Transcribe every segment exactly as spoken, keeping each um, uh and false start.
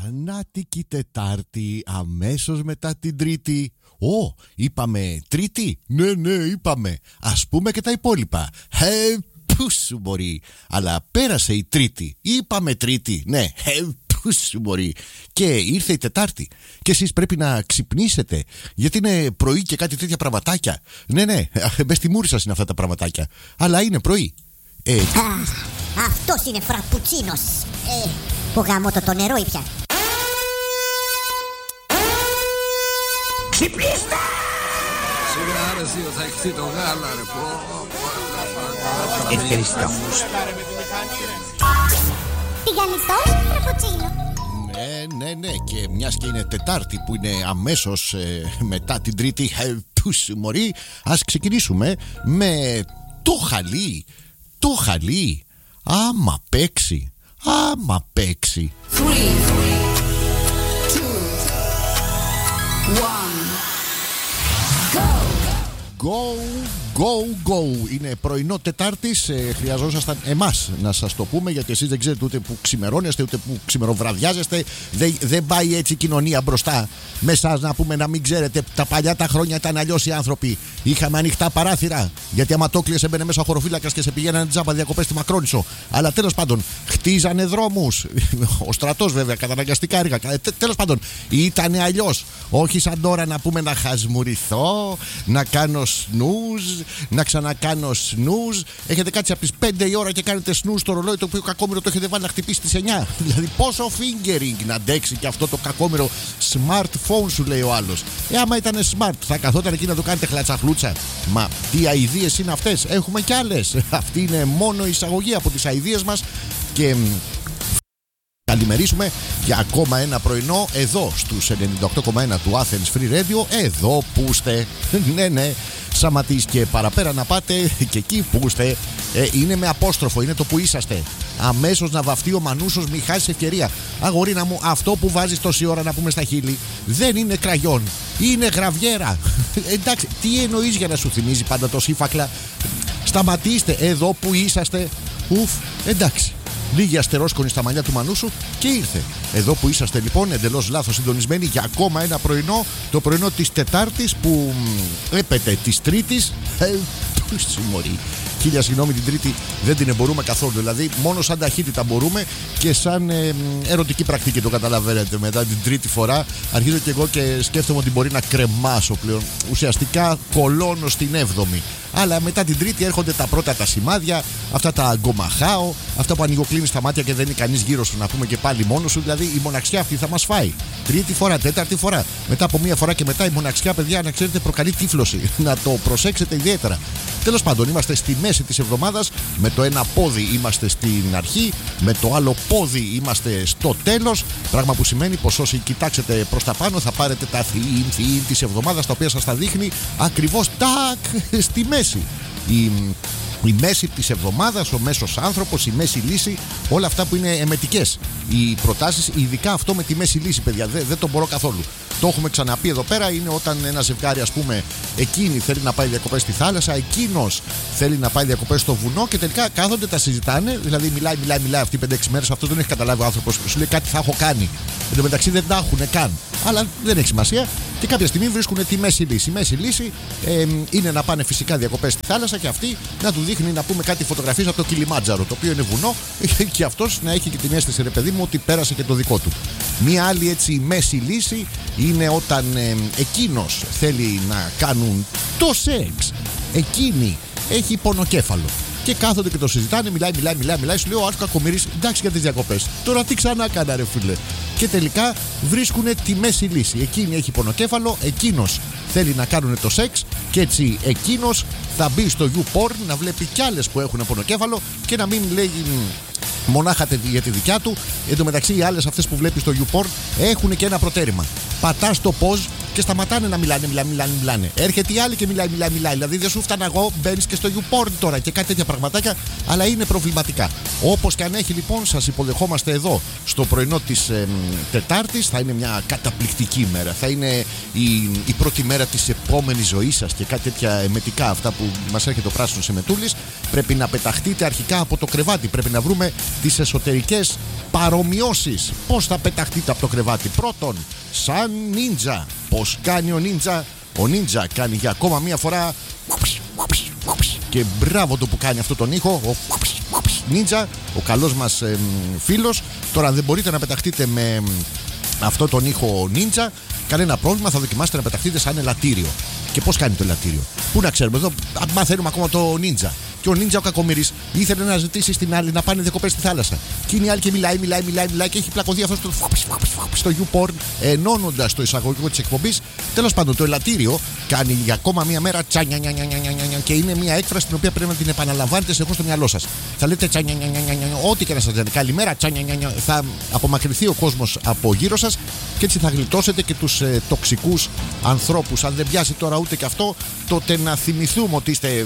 Θανάτικη Τετάρτη, αμέσως μετά την Τρίτη. Ω, είπαμε Τρίτη? Ναι, ναι, είπαμε. Ας πούμε και τα υπόλοιπα. Ε, πού σου μπορεί. Αλλά πέρασε η Τρίτη. Είπαμε Τρίτη. Ναι, ε, πού σου μπορεί. Και ήρθε η Τετάρτη. Και εσείς πρέπει να ξυπνήσετε. Γιατί είναι πρωί και κάτι τέτοια πραγματάκια. Ναι, ναι, μες στη μούρη σας είναι αυτά τα πραγματάκια. Αλλά είναι πρωί. Ε, Α, αυτός είναι φραπουτσίνος. Ε, που γάμω το, το νερό ήπια. Ξυπνήστε! Σιγά ρε εσύ, θα έχεις το γάλα ρε πω. Ευχαριστώ. Τηγανιτός φραπουτσίνο. Ναι, ναι, ναι. Και μιας και είναι Τετάρτη που είναι αμέσως ε, μετά την Τρίτη, ε, που σου μωρεί, ας ξεκινήσουμε με το χαλί. Το χαλί. Άμα παίξει. Άμα παίξει. Go, go, go. Είναι πρωινό Τετάρτης. ε, Χρειαζόσασταν εμάς να σας το πούμε, γιατί εσείς δεν ξέρετε ούτε που ξημερώνεστε ούτε που ξημεροβραδιάζεστε. Δεν, δεν πάει έτσι η κοινωνία μπροστά. Με εσάς να πούμε να μην ξέρετε. Τα παλιά τα χρόνια ήταν αλλιώς οι άνθρωποι. Είχαμε ανοιχτά παράθυρα. Γιατί άμα το κλείες έμπαινε μέσα ο χωροφύλακας και σε πηγαίνανε τζάμπα διακοπές στη Μακρόνισσο. Αλλά τέλος πάντων, χτίζανε δρόμους. Ο στρατός βέβαια, καταναγκαστικά έργα. Ε, τέλος πάντων, ήταν αλλιώς. Όχι σαν τώρα να πούμε να χασμουριθώ, να κάνω σνούζ, να ξανακάνω σνούζ. Έχετε κάτσει από τις πέντε η ώρα και κάνετε σνούζ στο ρολόι, το οποίο κακόμοιρο το έχετε βάλει να χτυπήσει τις εννιά. Δηλαδή πόσο fingering να αντέξει και αυτό το κακόμοιρο smartphone, σου λέει ο άλλος. Ε, άμα ήταν smart, θα καθόταν εκεί να το κάνετε χλατσαχλούτσα. Μα τι αηδίες είναι αυτές? Έχουμε κι άλλες. Αυτή είναι μόνο η εισαγωγή από τις αηδίες μας. Και καλημερίσουμε για ακόμα ένα πρωινό εδώ στους ενενήντα οκτώ κόμμα ένα του Athens Free Radio. Εδώ πούστε. Ναι, ναι. Σαματής και παραπέρα να πάτε και εκεί πούστε. Ε, είναι με απόστροφο, είναι το που είσαστε. Αμέσως να βαφτεί ο Μανούσος, μη χάσει ευκαιρία. Αγορίνα μου, αυτό που βάζεις τόση ώρα να πούμε στα χείλη δεν είναι κραγιόν, είναι γραβιέρα. Εντάξει, τι εννοείς για να σου θυμίζει πάντα το σύφακλα? Σταματήστε εδώ που είσαστε. Ουφ, εντάξει. Λίγη αστερόσκονη στα μαλλιά του Μανούσου και ήρθε. Εδώ που είσαστε λοιπόν, εντελώς λάθος συντονισμένοι για ακόμα ένα πρωινό. Το πρωινό της Τετάρτης που έπεται της Τρίτης. Ε, πού συμμορεί. Χίλια συγγνώμη, την Τρίτη δεν την εμπορούμε καθόλου. Δηλαδή, μόνο σαν ταχύτητα μπορούμε και σαν ε, ερωτική πρακτική, το καταλαβαίνετε. Μετά την τρίτη φορά αρχίζω και εγώ και σκέφτομαι ότι μπορεί να κρεμάσω πλέον. Ουσιαστικά κολώνω στην έβδομη. Αλλά μετά την Τρίτη έρχονται τα πρώτα τα σημάδια, αυτά τα γκομαχάω, αυτά που ανοιγοκλίνεις τα μάτια και δεν είναι κανείς γύρω σου, να πούμε και πάλι μόνος σου. Δηλαδή η μοναξιά αυτή θα μας φάει. Τρίτη φορά, τέταρτη φορά. Μετά από μία φορά και μετά η μοναξιά, παιδιά, να ξέρετε, προκαλεί τύφλωση. Να το προσέξετε ιδιαίτερα. Τέλος πάντων, είμαστε στη μέση της εβδομάδας. Με το ένα πόδι είμαστε στην αρχή, με το άλλο πόδι είμαστε στο τέλος. Πράγμα που σημαίνει πως όσοι κοιτάξετε προς τα πάνω θα πάρετε τα θύν, θύν της εβδομάδας, τα οποία σας τα δείχνει ακριβώς τάκ στη μέση. Η, η μέση της εβδομάδας, ο μέσος άνθρωπος, η μέση λύση, όλα αυτά που είναι εμετικές. Οι προτάσεις, ειδικά αυτό με τη μέση λύση, παιδιά, δεν, δεν το μπορώ καθόλου. Το έχουμε ξαναπεί εδώ πέρα. Είναι όταν ένα ζευγάρι, ας πούμε, εκείνη θέλει να πάει διακοπές στη θάλασσα, εκείνος θέλει να πάει διακοπές στο βουνό και τελικά κάθονται, τα συζητάνε. Δηλαδή, μιλάει, μιλάει, μιλάει αυτή πέντε έξι μέρες. Αυτό δεν έχει καταλάβει ο άνθρωπος. Σου λέει κάτι θα έχω κάνει. Εν τω μεταξύ δεν τα έχουν καν. Αλλά δεν έχει σημασία. Και κάποια στιγμή βρίσκουν τη μέση λύση. Η μέση λύση ε, είναι να πάνε φυσικά διακοπές στη θάλασσα και αυτή να του δείχνει, να πούμε, κάτι φωτογραφίες από το Κιλιμάντζαρο, το οποίο είναι βουνό, και αυτός να έχει και την αίσθηση, ρε παιδί μου, ότι πέρασε και το δικό του. Μία άλλη έτσι μέση λύση είναι όταν ε, εκείνος θέλει να κάνουν το σεξ. Εκείνη έχει πονοκέφαλο. Και κάθονται και το συζητάνε, μιλάει, μιλάει, μιλάει, μιλάει. Σου λέει ο άλλος κακομοίρης, εντάξει για τις διακοπές. Τώρα τι ξανά κάνα, ρε φίλε. Και τελικά βρίσκουν τη μέση λύση. Εκείνη έχει πονοκέφαλο, εκείνος θέλει να κάνουν το σεξ. Και έτσι εκείνος θα μπει στο YouPorn να βλέπει κι άλλες που έχουν πονοκέφαλο και να μην λέει μονάχα για τη δικιά του. Εν τω μεταξύ, οι άλλες αυτές που βλέπεις στο YouPorn έχουν και ένα προτέρημα. Πατάς το pause και σταματάνε να μιλάνε, μιλάνε, μιλάνε, μιλάνε. Έρχεται η άλλη και μιλάει, μιλάει, μιλάει. Δηλαδή δεν σου φτάνω εγώ, μπαίνεις και στο YouPorn τώρα και κάτι τέτοια πραγματάκια, αλλά είναι προβληματικά. Όπως και αν έχει, λοιπόν, σας υποδεχόμαστε εδώ στο πρωινό της ε, Τετάρτης. Θα είναι μια καταπληκτική μέρα. Θα είναι η, η πρώτη μέρα της επόμενης ζωής σας και κάτι τέτοια εμετικά, αυτά που μας έρχεται ο πράσινος εμετούλης. Πρέπει να πεταχτείτε αρχικά από το κρεβάτι. Πρέπει να βρούμε τις εσωτερικές παρομοιώσεις. Πώς θα πεταχτείτε από το κρεβάτι? Πρώτον, σαν νίντζα. Πώς κάνει ο νίντζα? Ο νίντζα κάνει για ακόμα μία φορά και μπράβο του που κάνει αυτό τον ήχο. Ο νίντζα, ο καλός μας ε, φίλος. Τώρα, αν δεν μπορείτε να πεταχτείτε με αυτό τον ήχο νίντζα, κανένα πρόβλημα, θα δοκιμάσετε να πεταχτείτε σαν ελαττήριο. Και πώς κάνει το ελαττήριο? Πού να ξέρουμε, εδώ μαθαίνουμε ακόμα το νίντζα. Και ο νίντζα ο κακομοίρης ήθελε να ζητήσει στην άλλη να πάνε διακοπές στη θάλασσα. Και είναι η άλλη και μιλάει, μιλάει, μιλάει, μιλάει και έχει πλακωθεί αυτό στο, στο YouPorn, ενώνοντας το εισαγωγικό της εκπομπής. Τέλος πάντων, το ελαττήριο κάνει για ακόμα μία μέρα τσανιανιανιανιανιανιαν και είναι μία έκφραση την οποία πρέπει να την επαναλαμβάνετε συνεχώς στο μυαλό σας. Θα λέτε τσανιανιανιανιαν, ό,τι και να σας λένε. Καλημέρα, τσανιανιανιαν. Θα απομακρυνθεί ο κόσμος από γύρω σας και έτσι θα γλιτώσετε και τους ε, τοξικούς ανθρώπους. Αν δεν πιάσει τώρα ούτε και αυτό, τότε να θυμηθούμε ότι είστε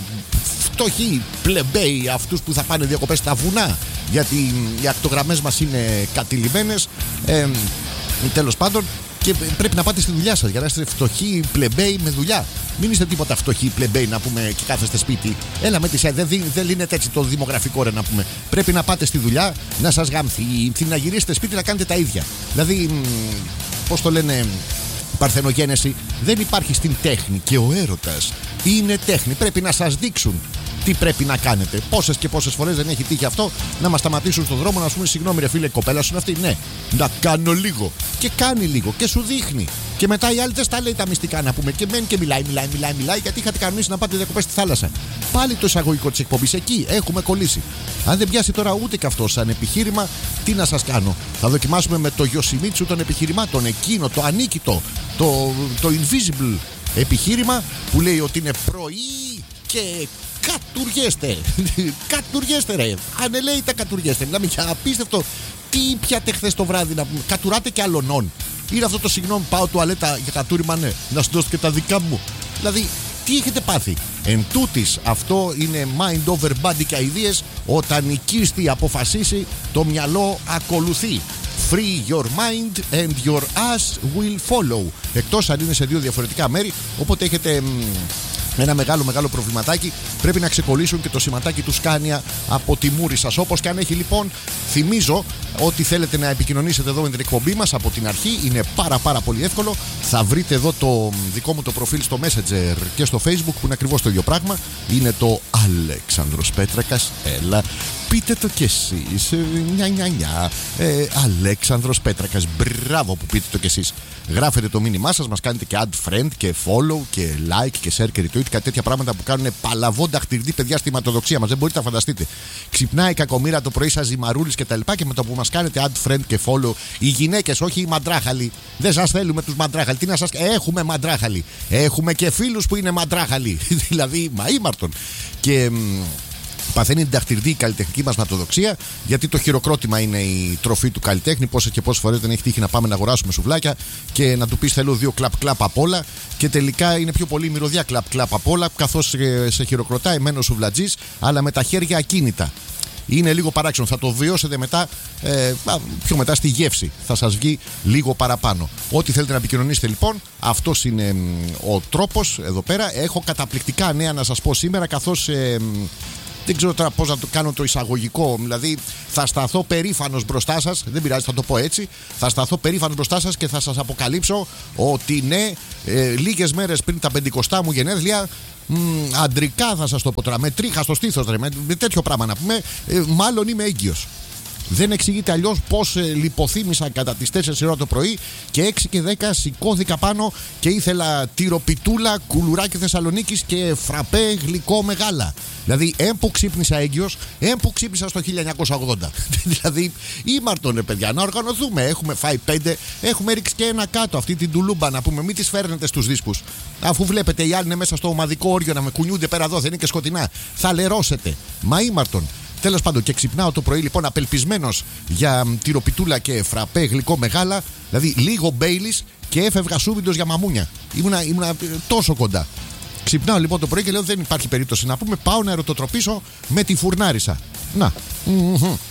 φτωχοί πλεμπέοι, αυτούς που θα πάνε διακοπές στα βουνά, γιατί οι ακτογραμμές μας είναι κατηλημμένες. Ε, τέλος πάντων, και πρέπει να πάτε στη δουλειά σας για να είστε φτωχοί πλεμπέοι με δουλειά. Μην είστε τίποτα φτωχοί πλεμπέοι να πούμε και κάθεστε σπίτι. Έλα με τη σέ, δεν, δεν λύνεται έτσι το δημογραφικό ρε να πούμε. Πρέπει να πάτε στη δουλειά, να σας γάμθει, να γυρίσετε σπίτι να κάνετε τα ίδια. Δηλαδή, πώς το λένε, παρθενογένεση δεν υπάρχει στην τέχνη και ο έρωτας είναι τέχνη. Πρέπει να σας δείξουν τι πρέπει να κάνετε. Πόσες και πόσες φορές δεν έχει τύχει αυτό να μας σταματήσουν στον δρόμο να σου πούνε συγγνώμη ρε φίλε, κοπέλα σου είναι αυτή? Ναι, να κάνω λίγο. Και κάνει λίγο και σου δείχνει. Και μετά η άλλη δεν στα λέει τα μυστικά να πούμε. Και μένει και μιλάει, μιλάει, μιλάει, μιλάει γιατί είχατε κανονίσει να πάτε διακοπές στη θάλασσα. Πάλι το εισαγωγικό της εκπομπής. Εκεί έχουμε κολλήσει. Αν δεν πιάσει τώρα ούτε και αυτό σαν επιχείρημα, τι να σας κάνω? Θα δοκιμάσουμε με το Γιοσιμίτσου των επιχειρημάτων. Εκείνο το ανίκητο, το, το invisible επιχείρημα που λέει ότι είναι πρωί και κατουργέστε. Κατουργέστε ρε. Ανελαίητα κατουργέστε. Μιλάμε για απίστευτο. Τι πιάτε χθες το βράδυ να πούμε? Κατουράτε και αλωνών. Είναι αυτό το συγγνώμη, πάω τουαλέτα για κατούριμα, ναι. Να σου δώσω και τα δικά μου. Δηλαδή, τι έχετε πάθει? Εν τούτης, αυτό είναι mind over body και αηδίες. Όταν η κίστη αποφασίσει, το μυαλό ακολουθεί. Free your mind and your ass will follow. Εκτός αν είναι σε δύο διαφορετικά μέρη, οπότε έχετε μ, ένα μεγάλο μεγάλο προβληματάκι. Πρέπει να ξεκολλήσουν και το σηματάκι του Σκάνια από τη μούρη σας. Όπως και αν έχει λοιπόν, θυμίζω ότι θέλετε να επικοινωνήσετε εδώ με την εκπομπή μας από την αρχή. Είναι πάρα πάρα πολύ εύκολο. Θα βρείτε εδώ το δικό μου το προφίλ στο Messenger και στο Facebook που είναι ακριβώς το ίδιο πράγμα. Είναι το Αλέξανδρος Πέτρακας. Έλα, πείτε το κι εσείς. Νια νια νια. Ε, Αλέξανδρος Πέτρακας. Μπράβο που πείτε το κι εσείς. Γράφετε το μήνυμά σας, μας κάνετε και add friend και follow και like και share και retweet. Κάτι τέτοια πράγματα που κάνουν παλαβόντα χτυρδί παιδιά στη ματοδοξία μας. Δεν μπορείτε να φανταστείτε. Ξυπνάει η κακομοίρα το πρωί σας, ζυμαρούλης και τα λοιπά. Και με το που μας κάνετε add friend και follow, οι γυναίκες, όχι οι μαντράχαλοι. Δεν σας θέλουμε τους μαντράχαλοι. Τι να σας. Έχουμε μαντράχαλοι. Έχουμε και φίλους που είναι μαντράχαλοι. Δηλαδή, μα ήμαρτον. Και. Παθαίνει την ταχτυρδί η καλλιτεχνική μας ματοδοξία, γιατί το χειροκρότημα είναι η τροφή του καλλιτέχνη. Πόσες και πόσες φορές δεν έχει τύχει να πάμε να αγοράσουμε σουβλάκια και να του πεις θέλω δύο κλαπ-κλαπ απ' όλα, και τελικά είναι πιο πολύ η μυρωδιά κλαπ-κλαπ απ' όλα, καθώς σε χειροκροτάει εμένος σουβλατζής, αλλά με τα χέρια ακίνητα. Είναι λίγο παράξενο. Θα το βιώσετε μετά, ε, πιο μετά στη γεύση. Θα σας βγει λίγο παραπάνω. Ό,τι θέλετε να επικοινωνήσετε λοιπόν, αυτός είναι ο τρόπος εδώ πέρα. Έχω καταπληκτικά νέα να σας πω σήμερα, καθώς. Ε, Δεν ξέρω τώρα πώς να το κάνω το εισαγωγικό. Δηλαδή, θα σταθώ περήφανος μπροστά σας. Δεν πειράζει, θα το πω έτσι. Θα σταθώ περήφανος μπροστά σας και θα σας αποκαλύψω ότι ναι, ε, λίγες μέρες πριν τα πεντηκοστά μου γενέθλια, μ, αντρικά θα σας το πω τώρα, με τρίχα στο στήθος, ρε, με, με τέτοιο πράγμα να πούμε, ε, μάλλον είμαι έγκυος. Δεν εξηγείται αλλιώς πως ε, λιποθύμησα κατά τις τέσσερις η ώρα το πρωί και έξι και δέκα σηκώθηκα πάνω και ήθελα τυροπιτούλα, κουλουράκι Θεσσαλονίκης και φραπέ γλυκό μεγάλα. Δηλαδή, έμπου ξύπνησα έγκυος, έμπου ξύπνησα στο χίλια εννιακόσια ογδόντα. Δηλαδή, ήμαρτον ρε παιδιά, να οργανωθούμε. Έχουμε φάει πέντε, έχουμε ρίξει και ένα κάτω. Αυτή την τουλούμπα να πούμε, μην τις φέρνετε στους δίσκους. Αφού βλέπετε οι άλλοι είναι μέσα στο ομαδικό όριο να με κουνιούνται πέρα εδώ, δεν είναι και σκοτεινά. Θα λερώσετε. Μα ήμαρτον. Τέλος πάντων, και ξυπνάω το πρωί λοιπόν απελπισμένος για τυροπιτούλα και φραπέ γλυκό μεγάλα. Δηλαδή, λίγο Μπέιλις και έφευγα σούβιντος για μαμούνια. Ήμουνα, ήμουνα τόσο κοντά. Ξυπνάω λοιπόν το πρωί και λέω: δεν υπάρχει περίπτωση να πούμε. Πάω να ερωτοτροπήσω με τη φουρνάρισα. Να. Mm-hmm.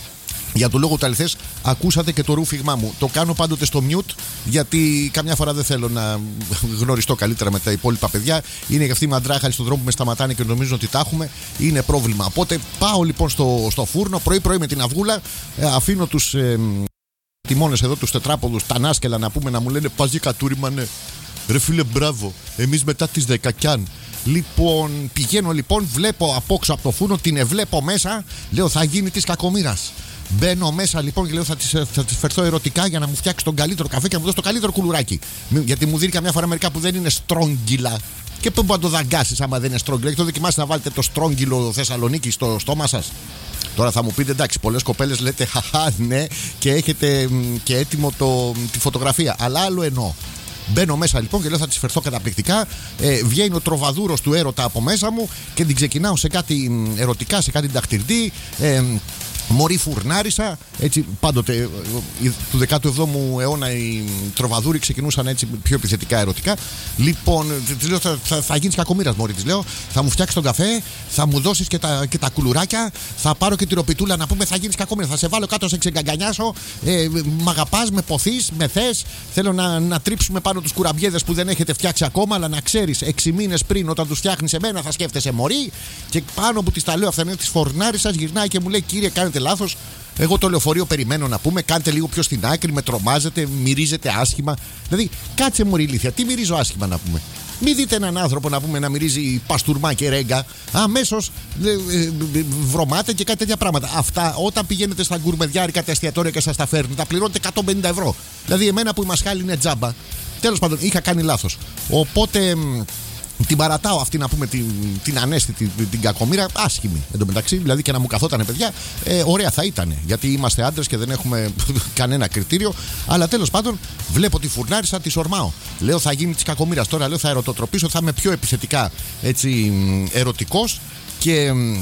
Για το λόγο του αληθές, ακούσατε και το ρούφιγμά μου. Το κάνω πάντοτε στο mute, γιατί καμιά φορά δεν θέλω να γνωριστώ καλύτερα με τα υπόλοιπα παιδιά. Είναι και αυτοί οι μαντράχαλοι στον δρόμο που με σταματάνε και νομίζουν ότι τα έχουμε. Είναι πρόβλημα. Οπότε πάω λοιπόν στο, στο φούρνο, πρωί-πρωί με την αυγούλα, ε, αφήνω τους ε, τιμώνες εδώ, τους τετράποδους, τα νάσκελα να πούμε, να μου λένε παζί κατούριμανε. Ρε φίλε, μπράβο. Εμείς μετά τις δέκα κι αν. Λοιπόν, πηγαίνω λοιπόν, βλέπω απόξω από το φούρνο, την εβλέπω μέσα, λέω θα γίνει της κακομοίρας. Μπαίνω μέσα λοιπόν και λέω θα της, θα της φερθώ ερωτικά για να μου φτιάξει τον καλύτερο καφέ και να μου δώσει το καλύτερο κουλουράκι. Γιατί μου δίνει καμιά φορά μερικά που δεν είναι στρόγγυλα. Και πού μπορεί να το δαγκάσεις άμα δεν είναι στρόγγυλο. Έχετε δοκιμάσει να βάλετε το στρόγγυλο Θεσσαλονίκη στο στόμα σας? Τώρα θα μου πείτε εντάξει, πολλές κοπέλες λέτε χαχά, ναι, και έχετε και έτοιμο το, τη φωτογραφία. Αλλά άλλο εννοώ. Μπαίνω μέσα λοιπόν και λέω θα της φερθώ καταπληκτικά. Ε, βγαίνει ο τροβαδούρος του έρωτα από μέσα μου και την ξεκινάω σε κάτι ερωτικά, σε κάτι νταχτυρντή. Ε, Μωρή φουρνάρισα, έτσι πάντοτε του δέκατου εβδόμου αιώνα οι τροβαδούροι ξεκινούσαν έτσι πιο επιθετικά ερωτικά. Λοιπόν, της λέω θα, θα, θα γίνεις κακομοίρας μωρή, της λέω, θα μου φτιάξεις τον καφέ, θα μου δώσεις και τα, και τα κουλουράκια, θα πάρω και τη ροπιτούλα να πούμε θα γίνεις κακομοίρας, θα σε βάλω κάτω, σε ξεγκαγκανιάσω, ε, μ' αγαπάς, με ποθείς, με θες, θέλω να, να τρίψουμε πάνω τους κουραμπιέδες που δεν έχετε φτιάξει ακόμα, αλλά να ξέρεις έξι μήνες πριν όταν τους φτιάχνεις εμένα θα σκέφτεσαι μωρή. Και πάνω που της τα λέω αυτά είναι της φορνάρισσας, γυρνάει και μου λέει κύριε κάνετε λάθος. Εγώ το λεωφορείο περιμένω να πούμε, κάντε λίγο πιο στην άκρη, με τρομάζετε, μυρίζετε άσχημα. Δηλαδή, κάτσε μωρή ηλίθεια, τι μυρίζω άσχημα να πούμε? Μην δείτε έναν άνθρωπο να πούμε να μυρίζει παστούρμα και ρέγγα, αμέσως ε, ε, βρωμάτε και κάτι τέτοια πράγματα. Αυτά όταν πηγαίνετε στα γκουρμεδιάρικα, τα εστιατόρια και σας τα φέρνουν, τα πληρώνετε εκατόν πενήντα ευρώ. Δηλαδή, εμένα που η μασχάλη είναι τζάμπα. Τέλος πάντων, είχα κάνει λάθος. Οπότε. Την παρατάω αυτή να πούμε την, την ανέστητη, την, την κακομοίρα, άσχημη εντωμεταξύ. Δηλαδή και να μου καθότανε παιδιά, ε, ωραία θα ήταν. Γιατί είμαστε άντρες και δεν έχουμε κανένα κριτήριο. Αλλά τέλος πάντων, βλέπω τη φουρνάρισα, τη ορμάω. Λέω θα γίνει της κακομοίρας. Τώρα λέω θα ερωτοτροπήσω, θα είμαι πιο επιθετικά έτσι, ερωτικός και μ,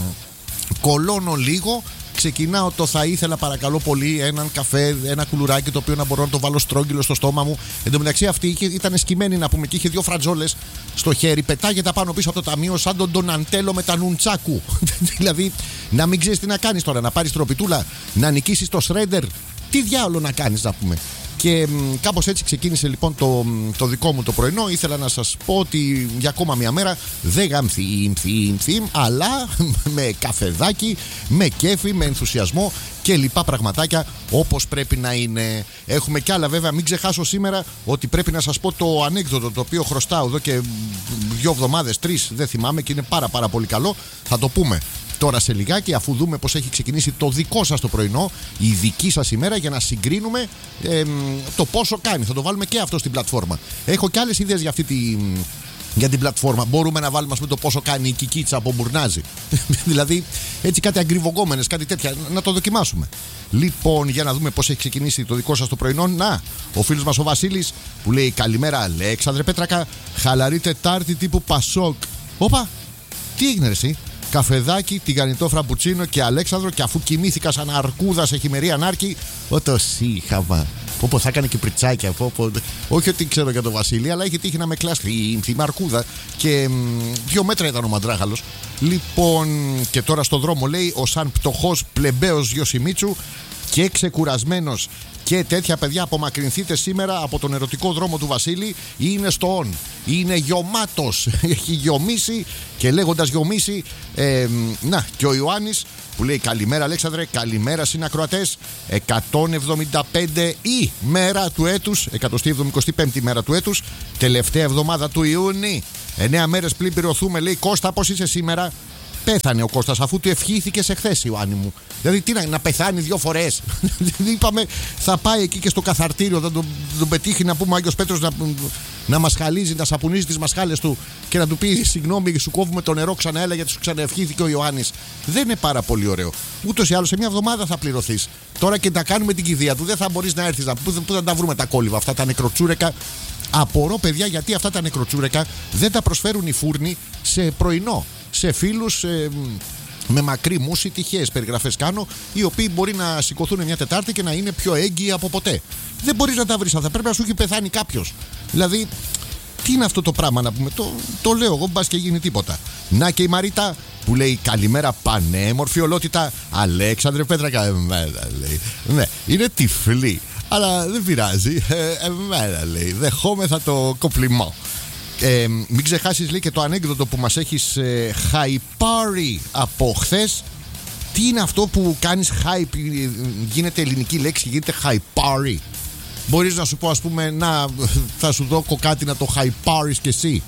κολώνω λίγο. Ξεκινάω το θα ήθελα παρακαλώ πολύ έναν καφέ, ένα κουλουράκι το οποίο να μπορώ να το βάλω στρόγγυλο στο στόμα μου. Εν τω μεταξύ αυτή ήταν σκυμμένη να πούμε και είχε δύο φρατζόλες στο χέρι. Πετάγεται πάνω πίσω από το ταμείο σαν τον Ντοναντέλο με τα νουντσάκου. Δηλαδή να μην ξέρεις τι να κάνεις τώρα, να πάρεις τροπιτούλα, να νικήσεις το σρέντερ. Τι διάολο να κάνεις να πούμε. Και μ, κάπως έτσι ξεκίνησε λοιπόν το, το δικό μου το πρωινό. Ήθελα να σας πω ότι για ακόμα μια μέρα δεν γαμθήμ, θύμ, θύμ, αλλά με καφεδάκι, με κέφι, με ενθουσιασμό και λοιπά πραγματάκια όπως πρέπει να είναι. Έχουμε κι άλλα βέβαια, μην ξεχάσω σήμερα ότι πρέπει να σας πω το ανέκδοτο το οποίο χρωστάω εδώ και δύο εβδομάδες, τρεις, δεν θυμάμαι και είναι πάρα πάρα πολύ καλό. Θα το πούμε τώρα σε λιγάκι, αφού δούμε πως έχει ξεκινήσει το δικό σας το πρωινό, η δική σας ημέρα, για να συγκρίνουμε ε, το πόσο κάνει. Θα το βάλουμε και αυτό στην πλατφόρμα. Έχω και άλλες ιδέες για αυτή τη, για την πλατφόρμα. Μπορούμε να βάλουμε ας πούμε, το πόσο κάνει η Κικίτσα από Μουρνάζη. Δηλαδή έτσι κάτι αγκριβογκόμενες, κάτι τέτοια. Να το δοκιμάσουμε. Λοιπόν, για να δούμε πως έχει ξεκινήσει το δικό σας το πρωινό. Να, ο φίλος μας ο Βασίλης που λέει καλημέρα Αλέξανδρε Πέτρακα. Χαλαρή Τετάρτη τύπου Πασόκ. Όπα, τι έγινε ρε εσύ? Καφεδάκι, τηγανιτό φραμπουτσίνο και Αλέξανδρο, και αφού κοιμήθηκα σαν αρκούδα σε χειμερή ανάρκη, ότο σύχαμα. Πω θα έκανε και πριτσάκια. Πω, πω. Όχι ότι ξέρω για τον Βασίλη, αλλά είχε τύχει να με κλάσει η αρκούδα και μ, δύο μέτρα ήταν ο μαντράχαλος. Λοιπόν, και τώρα στο δρόμο λέει ο σαν πτωχός πλεμπαίος Γιωσιμίτσου και ξεκουρασμένος και τέτοια παιδιά, απομακρυνθείτε σήμερα από τον ερωτικό δρόμο του Βασίλη. Είναι στο on, είναι γιωμάτος, έχει γιομίσει. Και λέγοντας γιομίσει, ε, να και ο Ιωάννης που λέει καλημέρα Αλέξανδρε, καλημέρα συνακροατές. εκατόν εβδομήντα πέντε η μέρα του έτους, εκατόν εβδομήντα πέντε μέρα του έτους, τελευταία εβδομάδα του Ιούνιου. εννέα μέρες πλην πυρωθούμε, λέει Κώστα πώς είσαι σήμερα? Πέθανε ο Κώστας αφού του ευχήθηκες εχθές, Ιωάννη μου. Δηλαδή τι να, να πεθάνει δύο φορές. Δηλαδή είπαμε θα πάει εκεί και στο καθαρτήριο, θα τον, τον πετύχει να πούμε ο Άγιος Πέτρος να, να μασχαλίζει, να σαπουνίζει τις μασχάλες του και να του πει συγγνώμη, σου κόβουμε το νερό ξαναέλα γιατί σου ξαναευχήθηκε ο Ιωάννης. Δεν είναι πάρα πολύ ωραίο. Ούτως ή άλλως σε μια εβδομάδα θα πληρωθείς. Τώρα και να κάνουμε την κηδεία του δεν θα μπορείς να έρθεις. Πού, πού θα τα βρούμε τα κόλληβα αυτά τα νεκροτσούρεκα? Απορώ παιδιά γιατί αυτά τα νεκροτσούρεκα δεν τα προσφέρουν οι φούρνοι σε πρωινό. Σε φίλους ε, με μακρύ μουσι, τυχαίες περιγραφές κάνω, οι οποίοι μπορεί να σηκωθούν μια Τετάρτη και να είναι πιο έγκυοι από ποτέ. Δεν μπορείς να τα βρεις αυτά. Πρέπει να σου έχει πεθάνει κάποιος. Δηλαδή, τι είναι αυτό το πράγμα να πούμε? Το, το λέω εγώ, μπας και γίνει τίποτα. Να και η Μαρίτα, που λέει καλημέρα πανέμορφη ολότητα. Αλέξανδρε Πέτρακα, εμένα λέει. Ναι, είναι τυφλή, αλλά δεν πειράζει. Ε, εμένα λέει. Δεχόμεθα το κοπλιμό. Ε, μην ξεχάσεις λέει και το ανέκδοτο που μας έχεις ε, χαϊπάρει από χθες. Τι είναι αυτό που κάνεις hype, γίνεται ελληνική λέξη, γίνεται χαϊπάρει. Μπορείς να σου πω, ας πούμε, να θα σου δω κάτι να το χαϊπάρεις κι εσύ.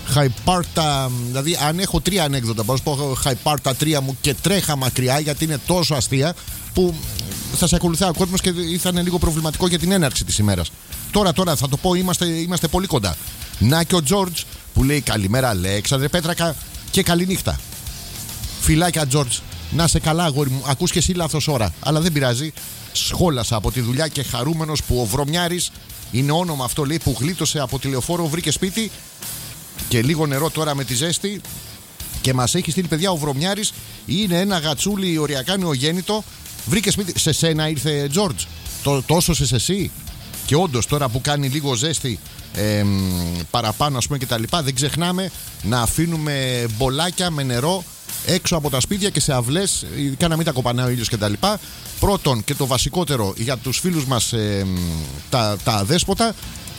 Χαϊπάρτα, δηλαδή αν έχω τρία ανέκδοτα, μπορώ να σου πω χαϊπάρτα τρία μου και τρέχα μακριά, γιατί είναι τόσο αστεία που θα σε ακολουθάει ο κόσμος και θα είναι λίγο προβληματικό για την έναρξη της ημέρας. Τώρα, τώρα θα το πω, είμαστε, είμαστε πολύ κοντά. Να και ο Τζόρτζ που λέει καλημέρα Αλέξανδρε Πέτρακα και καληνύχτα. Φιλάκια Τζόρτζ, να σε καλά αγόρι μου, ακούς και εσύ λάθος ώρα, αλλά δεν πειράζει. Σχόλασα από τη δουλειά και χαρούμενος που ο Βρωμιάρης, είναι όνομα αυτό λέει, που γλίτωσε από τη λεωφόρο, βρήκε σπίτι και λίγο νερό τώρα με τη ζέστη και μας έχει στείλει παιδιά ο Βρωμιάρης. Είναι ένα γατσούλι οριακά νεογέννητο. Βρήκε σπίτι. Σε σένα ήρθε Τζόρτζ, το, τόσο σε εσύ. Και όντως τώρα που κάνει λίγο ζέστη ε, παραπάνω ας πούμε και τα λοιπά, δεν ξεχνάμε να αφήνουμε μπολάκια με νερό έξω από τα σπίτια και σε αυλές, ειδικά να μην τα κοπανάει ο ήλιος και τα λοιπά. Πρώτον και το βασικότερο για τους φίλους μας ε, τα, τα αδέσποτα.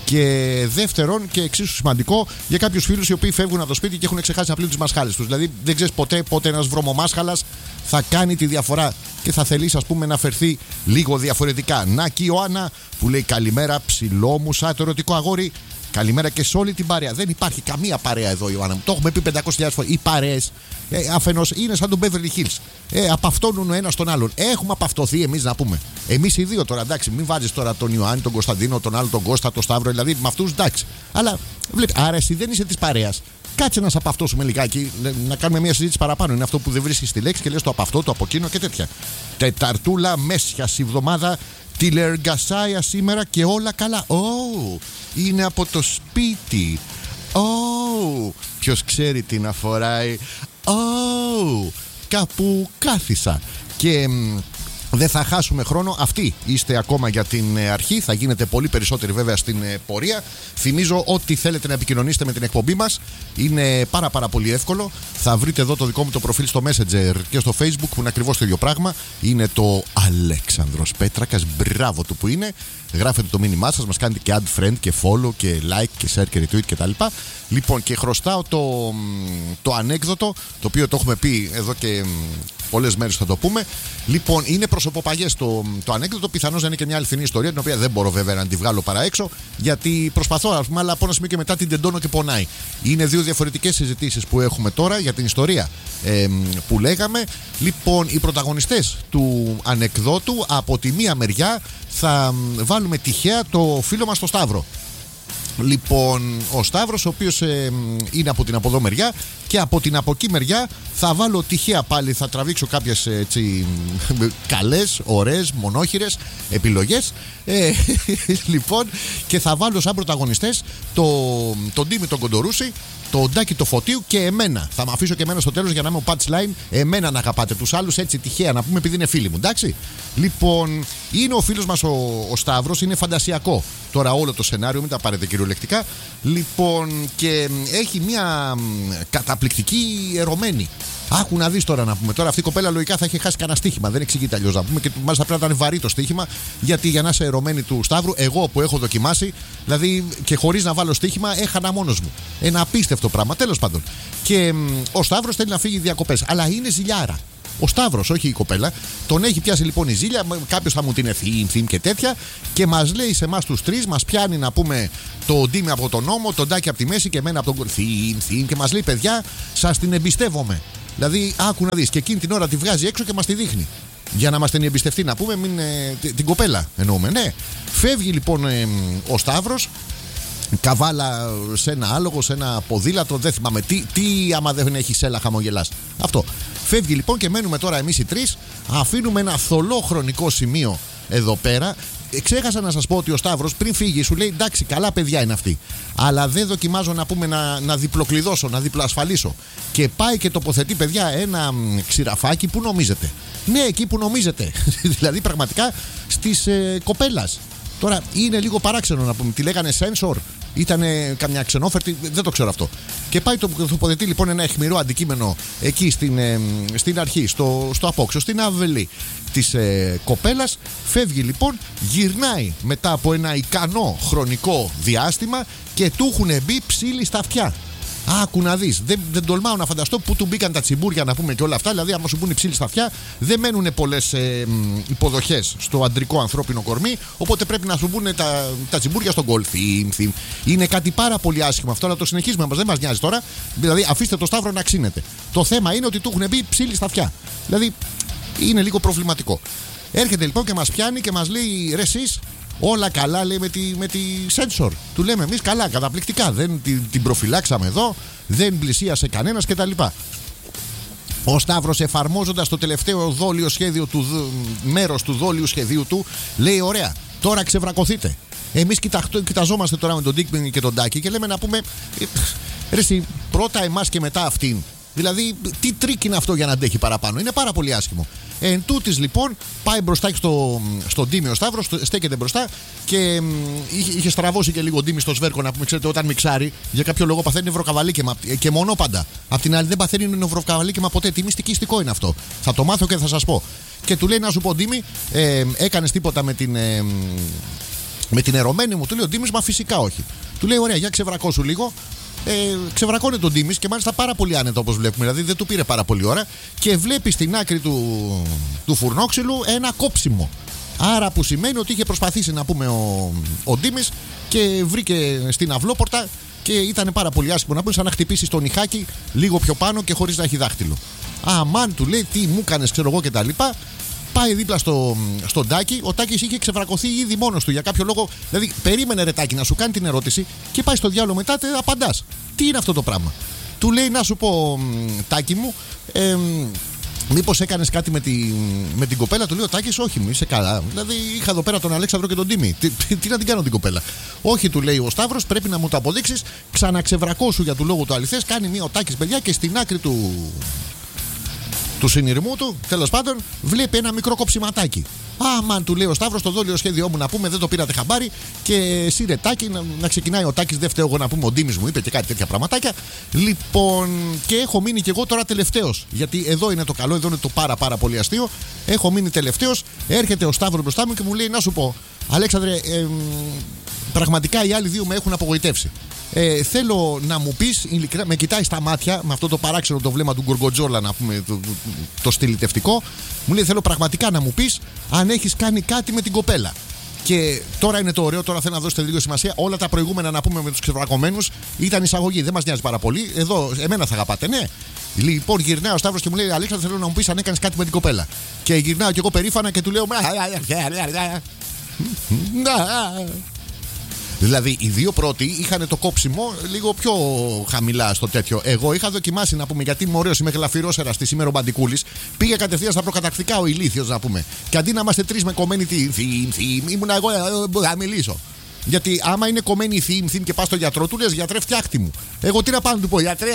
Και δεύτερον και εξίσου σημαντικό για κάποιους φίλους οι οποίοι φεύγουν από το σπίτι και έχουν ξεχάσει να πλύνουν τις μασχάλες τους. Δηλαδή δεν ξέρεις ποτέ πότε ένας βρωμομάσχαλας θα κάνει τη διαφορά και θα θελήσει ας πούμε να φερθεί λίγο διαφορετικά. Να και η Ιωάννα που λέει καλημέρα ψηλό μου σαν το ερωτικό αγόρι. Καλημέρα και σε όλη την παρέα. Δεν υπάρχει καμία παρέα εδώ, Ιωάννα μου. Το έχουμε πει πεντακόσιες χιλιάδες φορές. Οι παρέες ε, αφενός είναι σαν τον Beverly Hills. Ε, απαυτώνουν ο ένας τον άλλον. Έχουμε απαυτωθεί εμείς να πούμε. Εμείς οι δύο τώρα, εντάξει. Μην βάζεις τώρα τον Ιωάννη, τον Κωνσταντίνο, τον άλλο τον Κώστα, τον Σταύρο. Δηλαδή με αυτούς εντάξει. Αλλά βλέπει, άρα εσύ δεν είσαι της παρέας. Κάτσε να σε απαυτώσουμε λιγάκι, να κάνουμε μια συζήτηση παραπάνω. Είναι αυτό που δεν βρίσκεις τη λέξη και λες το από αυτό, το από εκείνο και τέτοια. Τεταρτούλα μέσια εβδομάδα. Τηλεργασάια σήμερα και όλα καλά. Oh, είναι από το σπίτι. Oh, ποιος ξέρει τι να φοράει. Oh, κάπου κάθισα. Και δεν θα χάσουμε χρόνο. Αυτοί είστε ακόμα για την αρχή. Θα γίνετε πολύ περισσότεροι βέβαια στην πορεία. Θυμίζω ότι θέλετε να επικοινωνήσετε με την εκπομπή μας. Είναι πάρα πάρα πολύ εύκολο. Θα βρείτε εδώ το δικό μου το προφίλ στο Messenger και στο Facebook που είναι ακριβώς το ίδιο πράγμα. Είναι το Αλέξανδρος Πέτρακας. Μπράβο του που είναι. Γράφετε το μήνυμά σας, μας κάνετε και add friend και follow και like και share και retweet και τα λοιπά. Λοιπόν, και χρωστάω το, το ανέκδοτο, το οποίο το έχουμε πει εδώ και πολλές μέρες θα το πούμε. Λοιπόν, είναι προσωποπαγές το, το ανέκδοτο, πιθανώς να είναι και μια αληθινή ιστορία, την οποία δεν μπορώ βέβαια να τη βγάλω παρά έξω, γιατί προσπαθώ, ας πούμε, αλλά από ένα σημείο και μετά την τεντώνω και πονάει. Είναι δύο διαφορετικές συζητήσεις που έχουμε τώρα για την ιστορία ε, που λέγαμε. Λοιπόν, οι πρωταγωνιστές του ανεκδότου, από τη μία μεριά θα βάλουμε τυχαία το φίλο μας το Σταύρο. Λοιπόν, ο Σταύρος, ο οποίος ε, είναι από την από εδώ μεριά, και από την από εκεί μεριά θα βάλω τυχαία πάλι, θα τραβήξω κάποιες έτσι καλές, ωραίες, μονόχειρες επιλογές ε, λοιπόν, και θα βάλω σαν πρωταγωνιστές το, τον Τίμη τον Κοντορούση, τον Ντάκη το Φωτίου και εμένα. Θα με αφήσω και εμένα στο τέλος για να είμαι ο punchline. Εμένα να αγαπάτε, τους άλλους έτσι τυχαία να πούμε, επειδή είναι φίλοι μου, εντάξει. Λοιπόν, είναι ο φίλος μας ο, ο Σταύρος, είναι φαντασιακό τώρα όλο το σενάριο, μην τα πάρετε κυριολεκτικά. Λοιπόν, και έχει μια καταπληκτική ερωμένη. Άκου να δεις τώρα να πούμε. Τώρα αυτή η κοπέλα λογικά θα είχε χάσει κανένα στοίχημα. Δεν εξηγείται αλλιώς να πούμε. Και μάλιστα πρέπει να ήταν βαρύ το στοίχημα. Γιατί για να είσαι ερωμένη του Σταύρου, εγώ που έχω δοκιμάσει, δηλαδή και χωρίς να βάλω στοίχημα, έχανα μόνος μου. Ένα απίστευτο πράγμα. Τέλος πάντων. Και μ, ο Σταύρος θέλει να φύγει διακοπές. Αλλά είναι ζηλιάρα. Ο Σταύρος, όχι η κοπέλα. Τον έχει πιάσει λοιπόν η ζήλια. Κάποιος θα μου την ευθύν, θύμ και τέτοια. Και μας λέει σε εμάς τους τρεις, μας πιάνει να πούμε το Ντίμη από τον νόμο, τον Ντάκη από τη μέση και εμένα από τον θύμ, θύμ. Και μας λέει, παιδιά, σας την εμπιστεύομαι. Δηλαδή, άκου να δεις. Και εκείνη την ώρα τη βγάζει έξω και μας τη δείχνει. Για να μας την εμπιστευτεί, να πούμε, μην, ε, την κοπέλα εννοούμε. Ναι. Φεύγει λοιπόν ε, ο Σταύρος. Καβάλα σε ένα άλογο, σε ένα ποδήλατο, δεν θυμάμαι τι, τι άμα δεν έχει σέλα χαμογελάς. Αυτό. Φεύγει λοιπόν και μένουμε τώρα εμείς οι τρεις. Αφήνουμε ένα θολό χρονικό σημείο εδώ πέρα. Ξέχασα να σας πω ότι ο Σταύρος πριν φύγει σου λέει, εντάξει, καλά παιδιά είναι αυτοί, αλλά δεν δοκιμάζω να πούμε να, να διπλοκλειδώσω, να διπλοασφαλίσω. Και πάει και τοποθετεί, παιδιά, ένα ξηραφάκι που νομίζετε. Ναι, εκεί που νομίζετε. Δηλαδή πραγματικά στις ε, κοπέλας. Τώρα είναι λίγο παράξενο να πούμε. Τη λέγανε sensor. ήταν καμιά ξενόφερτη, δεν το ξέρω αυτό. Και πάει το τοποθετεί λοιπόν ένα αιχμηρό αντικείμενο εκεί στην, ε, στην αρχή, στο, στο απόξω, στην αυλή της ε, κοπέλας. Φεύγει λοιπόν, γυρνάει μετά από ένα ικανό χρονικό διάστημα και του έχουν μπει ψήλοι στα αυτιά. Άκου να δεις, δεν, δεν τολμάω να φανταστώ που του μπήκαν τα τσιμπούρια να πούμε και όλα αυτά. Δηλαδή, άμα σου μπουν οι ψήλοι στα αυτιά, δεν μένουν πολλές ε, υποδοχές στο αντρικό ανθρώπινο κορμί. Οπότε πρέπει να σου μπουν τα, τα τσιμπούρια στον γκολφ. Είναι κάτι πάρα πολύ άσχημο αυτό, αλλά το συνεχίζουμε. Μας δεν μας νοιάζει τώρα. Δηλαδή, αφήστε το Σταύρο να ξύνεται. Το θέμα είναι ότι του έχουν μπει ψήλοι στα αυτιά. Δηλαδή, είναι λίγο προβληματικό. Έρχεται λοιπόν και μας πιάνει και μας λέει, ρε εσείς, όλα καλά, λέει, με τη, με τη sensor. Του λέμε εμείς καλά, καταπληκτικά. Δεν την, την προφυλάξαμε εδώ, δεν πλησίασε κανένας κτλ. Ο Σταύρος, εφαρμόζοντας το τελευταίο δόλιο σχέδιο του, μέρος του δόλιου σχεδίου του, λέει, ωραία, τώρα ξεβρακωθείτε. Εμείς κοιταχτώ, κοιταζόμαστε τώρα με τον Ντίκμιν και τον Τάκη και λέμε να πούμε, ρε εσύ, πρώτα εμάς και μετά αυτήν. Δηλαδή, τι τρίκ είναι αυτό για να αντέχει παραπάνω? Είναι πάρα πολύ άσχημο. Εν τούτης, λοιπόν, πάει μπροστά στο, στον Ντίμη ο Σταύρος, στέκεται μπροστά και μ, είχε, είχε στραβώσει και λίγο Ντίμη στο σβέρκο. Να πούμε, ξέρετε, όταν μιξάρει, για κάποιο λόγο παθαίνει νευροκαβαλίκαιμα και μονόπαντα. Απ' την άλλη, δεν παθαίνει νευροκαβαλίκαιμα ποτέ. Τι μυστικιστικό είναι αυτό? Θα το μάθω και θα σας πω. Και του λέει, να σου πω, Ντίμη, ε, έκανες τίποτα με την. Ε, με την ερωμένη μου? Του λέει ο Ντίμης, μα φυσικά όχι. Του λέει, ωραία, για ξεβρακώσου λίγο. Ε, ξεβρακώνει τον Ντίμης και μάλιστα πάρα πολύ άνετα, όπως βλέπουμε. Δηλαδή δεν του πήρε πάρα πολύ ώρα και βλέπει στην άκρη του, του φουρνόξυλου ένα κόψιμο. Άρα που σημαίνει ότι είχε προσπαθήσει να πούμε ο, ο Ντίμης και βρήκε στην αυλόπορτα και ήταν πάρα πολύ άσχημο να πούμε, σαν να χτυπήσει τον νυχάκι λίγο πιο πάνω και χωρίς να έχει δάχτυλο. Αμάν, του λέει, τι μου κάνες, ξέρω εγώ κτλ. Πάει δίπλα στο, στον Τάκη. Ο Τάκης είχε ξεβρακωθεί ήδη μόνος του για κάποιο λόγο. Δηλαδή, περίμενε ρε Τάκη να σου κάνει την ερώτηση και πάει στο διάλογο μετά, τε, απαντάς. Τι είναι αυτό το πράγμα? Του λέει, να σου πω, Τάκη μου, ε, μήπως έκανες κάτι με, τη, με την κοπέλα? Του λέει ο Τάκης, όχι, μου είσαι καλά. Δηλαδή, είχα εδώ πέρα τον Αλέξανδρο και τον Τίμη. Τι, τι, τι να την κάνω την κοπέλα? Όχι, του λέει ο Σταύρος, πρέπει να μου το αποδείξεις. Ξαναξεβρακώσου για του λόγου του αληθές. Κάνει μία ο Τάκης, παιδιά, και στην άκρη του. του συνειρμού του, τέλος πάντων, βλέπει ένα μικρό κοψιματάκι. Αμάν, του λέει ο Σταύρος, το δόλιο σχέδιό μου να πούμε, δεν το πήρατε χαμπάρι. Και εσύ ρε Τάκη, να, να ξεκινάει ο Τάκης, δεν φταίω εγώ να πούμε, ο Ντίμης μου είπε και κάτι τέτοια πραγματάκια. Λοιπόν, και έχω μείνει και εγώ τώρα τελευταίος. Γιατί εδώ είναι το καλό, εδώ είναι το πάρα πάρα πολύ αστείο. Έχω μείνει τελευταίος. Έρχεται ο Σταύρος μπροστά μου και μου λέει, να σου πω, Αλέξανδρε, ε, πραγματικά οι άλλοι δύο με έχουν απογοητεύσει. Ε, θέλω να μου πεις, ειλικρινά, με κοιτάει στα μάτια με αυτό το παράξενο το βλέμμα του Γκοργκοτζόλα, να πούμε, το, το, το στυλιτευτικό. Μου λέει, θέλω πραγματικά να μου πεις αν έχεις κάνει κάτι με την κοπέλα. Και τώρα είναι το ωραίο, τώρα θέλω να δώσετε λίγο σημασία. Όλα τα προηγούμενα, να πούμε, με τους ξεβρακωμένους ήταν εισαγωγή, δεν μας νοιάζει πάρα πολύ. Εδώ, εμένα θα αγαπάτε, ναι. Λοιπόν, γυρνάω ο Σταύρος και μου λέει, Αλέξανδρε, θέλω να μου πεις αν έκανες κάτι με την κοπέλα. Και γυρνάω κι εγώ περήφανα και του λέω, δηλαδή οι δύο πρώτοι είχαν το κόψιμο λίγο πιο χαμηλά στο τέτοιο. Εγώ είχα δοκιμάσει να πούμε, γιατί είμαι ωραίος, είμαι γλαφυρός εραστής, είμαι ρομαντικούλης. Πήγα κατευθείαν στα προκαταρκτικά ο ηλίθιος να πούμε. Και αντί να είμαστε τρεις με κομμένη θύμ, ήμουνα εγώ να μιλήσω. Γιατί άμα είναι κομμένη θύμ, θύμ και πας στο γιατρό, του λες, γιατρέ, φτιάχτη μου. Εγώ τι να πάω να του πω, γιατρέ.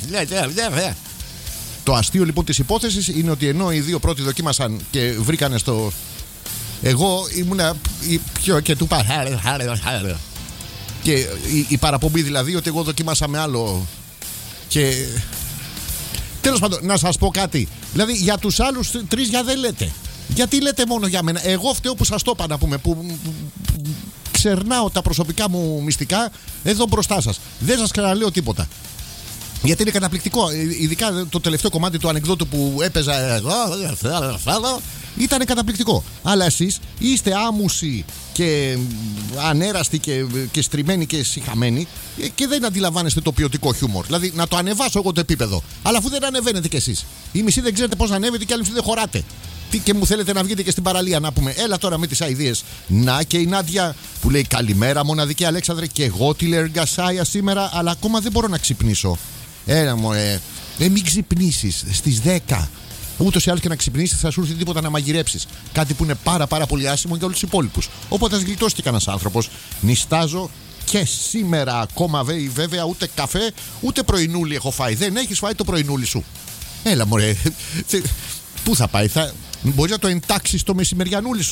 Το αστείο λοιπόν της υπόθεσης είναι ότι ενώ οι δύο πρώτοι δοκίμασαν και βρήκανε στο. Εγώ ήμουνα πιο και του πα. Και η, η παραπομπή δηλαδή ότι εγώ δοκίμασα με άλλο. Και τέλος πάντων, να σας πω κάτι. Δηλαδή για τους άλλους τρεις για δεν λέτε. Γιατί λέτε μόνο για μένα? Εγώ φταίω που σας το είπα, να πούμε, που, που, που ξερνάω τα προσωπικά μου μυστικά εδώ μπροστά σας. Δεν σας ξαναλέω τίποτα. Γιατί είναι καταπληκτικό. Ειδικά το τελευταίο κομμάτι του ανεκδότου που έπαιζα ήταν καταπληκτικό. Αλλά εσείς είστε άμουσοι και ανέραστοι και, και στριμμένοι και σιχαμένοι και δεν αντιλαμβάνεστε το ποιοτικό χιούμορ. Δηλαδή να το ανεβάσω εγώ το επίπεδο. Αλλά αφού δεν ανεβαίνετε κι εσείς. Οι μισοί δεν ξέρετε πώς να ανέβετε και άλλοι μισοί δεν χωράτε. Τι και μου θέλετε να βγείτε και στην παραλία να πούμε, έλα τώρα με τις αηδίες. Να και η Νάντια που λέει, καλημέρα μοναδική Αλέξανδρε, και εγώ τηλεργασάια σήμερα, αλλά ακόμα δεν μπορώ να ξυπνήσω. Έλα μωρέ, ε, μην ξυπνήσεις στις δέκα. Ούτως ή άλλως και να ξυπνήσεις θα σου έρθει τίποτα να μαγειρέψεις. Κάτι που είναι πάρα πάρα πολύ άσχημο για όλους τους υπόλοιπους. Οπότε ας γλιτώσει και κανένας άνθρωπος. Νιστάζω και σήμερα ακόμα βέβαια ούτε καφέ ούτε πρωινούλι έχω φάει. Δεν έχεις φάει το πρωινούλι σου? Έλα μωρέ, πού θα πάει? Θα... Μπορείς να το εντάξεις το μεσημεριανούλι σου?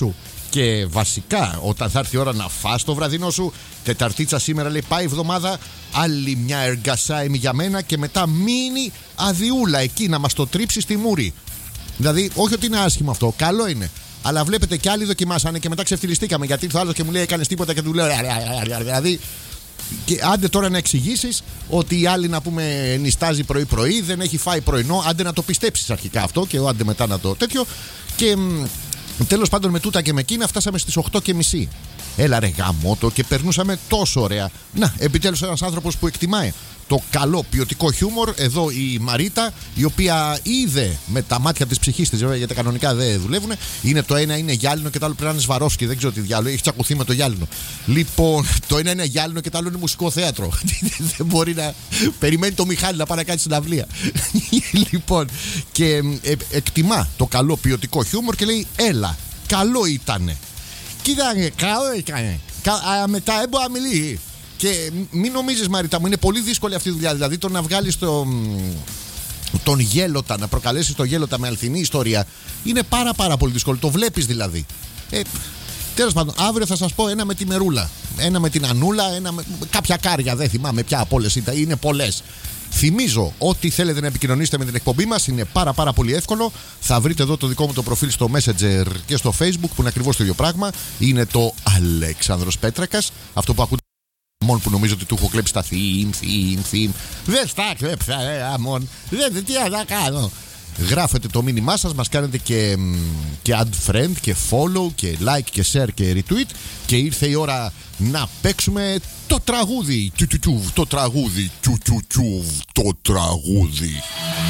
Και βασικά, όταν θα έρθει η ώρα να φας το βραδινό σου, Τεταρτίτσα σήμερα λέει πάει εβδομάδα, άλλη μια εργασάιμη για μένα και μετά μείνει αδιούλα εκεί να μας το τρίψει στη μούρη. Δηλαδή, όχι ότι είναι άσχημο αυτό, καλό είναι. Αλλά βλέπετε και άλλοι δοκιμάσανε και μετά ξεφτυλιστήκαμε γιατί ήρθε ο άλλος και μου λέει έκανες τίποτα και του λέω. Δηλαδή, και άντε τώρα να εξηγήσεις ότι η άλλη να πούμε νιστάζει πρωί-πρωί, δεν έχει φάει πρωινό, άντε να το πιστέψεις αρχικά αυτό και άντε μετά να το τέτοιο. Και τέλος πάντων με τούτα και με εκείνα φτάσαμε στις οκτώ και μισή. Έλα ρε γαμώτο και περνούσαμε τόσο ωραία. Να, επιτέλους ένας άνθρωπος που εκτιμάει το καλό ποιοτικό χιούμορ. Εδώ η Μαρίτα, η οποία είδε με τα μάτια της ψυχής της, γιατί κανονικά δεν δουλεύουν. Είναι το ένα είναι γυάλινο και το άλλο πρέπει να είναι Σβαρόφσκι. Δεν ξέρω τι διάλογο, έχει τσακωθεί με το γυάλινο. Λοιπόν, το ένα είναι γυάλινο και το άλλο είναι μουσικό θέατρο. Δεν μπορεί να περιμένει το Μιχάλη να πάει να κάνει συναυλία. Λοιπόν, και ε, εκτιμά το καλό ποιοτικό χιούμορ και λέει: έλα, καλό ήτανε. Κοίτανε, καλό ήτανε. Κα, μετά έμπω να μιλήσει. Και μην νομίζεις Μαρίτα μου, είναι πολύ δύσκολη αυτή η δουλειά. Δηλαδή το να βγάλεις το, τον γέλοτα, να προκαλέσεις το γέλοτα με αληθινή ιστορία είναι πάρα πάρα πολύ δύσκολο. Το βλέπεις δηλαδή. ε, Τέλος πάντων, αύριο θα σας πω ένα με τη Μερούλα, ένα με την Ανούλα, ένα με κάποια κάρια, δεν θυμάμαι ποια από όλες ήταν, είναι πολλές. Θυμίζω ότι θέλετε να επικοινωνήσετε με την εκπομπή μας, είναι πάρα πάρα πολύ εύκολο. Θα βρείτε εδώ το δικό μου το προφίλ στο Messenger και στο Facebook που είναι ακριβώς το ίδιο πράγμα. Είναι το Αλέξανδρος Πέτρακας. Αυτό που ακούτε μόνο που νομίζω ότι του έχω κλέψει τα theme, theme, theme. Δεν στα κλέψα, ε, αμόν. Δεν, τι να κάνω. Γράφετε το μήνυμά σας, μας κάνετε και, και add friend και follow και like και share και retweet. Και ήρθε η ώρα να παίξουμε το τραγούδι. Το τραγούδι. Το τραγούδι.